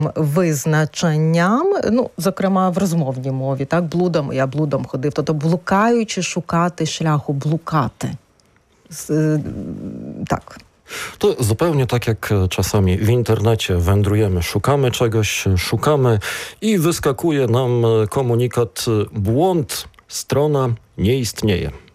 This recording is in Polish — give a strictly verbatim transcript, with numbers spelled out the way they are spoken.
визначенням, ну, зокрема, в розмовній мові, так, блудом, я блудом ходив, тобто блукаючи, шукати шляху, блукати. Tak. To zupełnie tak jak czasami w internecie wędrujemy, szukamy czegoś, szukamy i wyskakuje nam komunikat: błąd, strona nie istnieje.